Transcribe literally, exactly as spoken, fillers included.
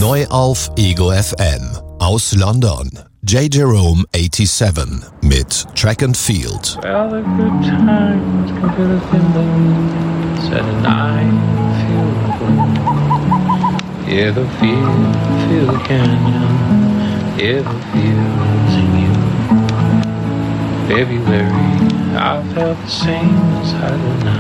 Neu auf Ego F M. Aus London. J. Jerome siebenundachtzig mit Track and Field. Well, the good times can feel the thin said and I feel the cold. Yeah, the feel, feel the canyon. Yeah, the feel's in you. February, I felt the same as I do now.